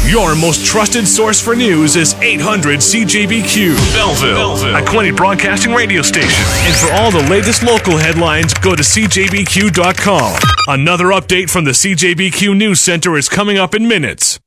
Your most trusted source for news is 800 CJBQ, Belleville, a Quinte broadcasting radio station. And for all the latest local headlines, go to CJBQ.com. Another update from the CJBQ News Center is coming up in minutes.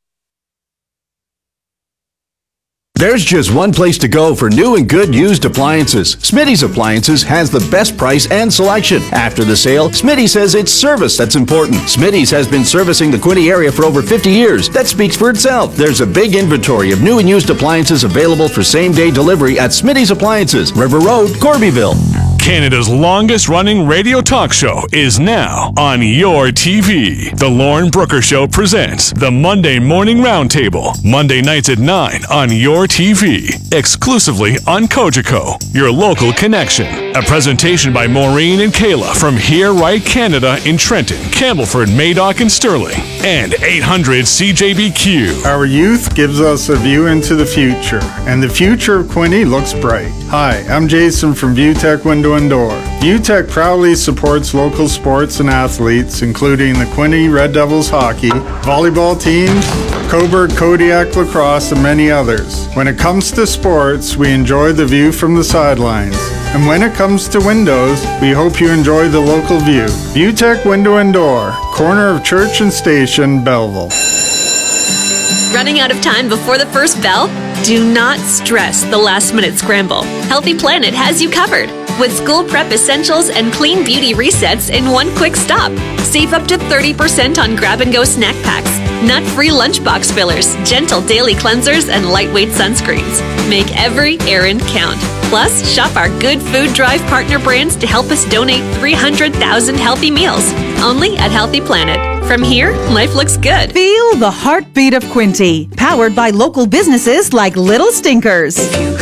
There's just one place to go for new and good used appliances. Smitty's Appliances has the best price and selection. After the sale, Smitty says it's service that's important. Smitty's has been servicing the Quinte area for over 50 years. That speaks for itself. There's a big inventory of new and used appliances available for same-day delivery at Smitty's Appliances, River Road, Corbyville. Canada's longest-running radio talk show is now on your TV. The Lauren Brooker Show presents the Monday Morning Roundtable, Monday nights at 9 on your TV, exclusively on Cogeco, your local connection. A presentation by Maureen and Kayla from Here Right Canada in Trenton, Campbellford, Madoc, and Sterling, and 800 CJBQ. Our youth gives us a view into the future, and the future of Quinte looks bright. Hi, I'm Jason from ViewTech Window and Door. ViewTech proudly supports local sports and athletes, including the Quinte Red Devils hockey, volleyball teams, Cobourg Kodiak lacrosse, and many others. When it comes to sports, we enjoy the view from the sidelines. And when it comes to windows, we hope you enjoy the local view. ViewTech Window and Door, corner of Church and Station, Belleville. Running out of time before the first bell? Do not stress the last-minute scramble. Healthy Planet has you covered with school prep essentials and clean beauty resets in one quick stop. Save up to 30% on grab-and-go snack packs, nut-free lunchbox fillers, gentle daily cleansers, and lightweight sunscreens. Make every errand count. Plus, shop our Good Food Drive partner brands to help us donate 300,000 healthy meals. Only at Healthy Planet. From here, life looks good. Feel the heartbeat of Quinte, powered by local businesses like Little Stinkers.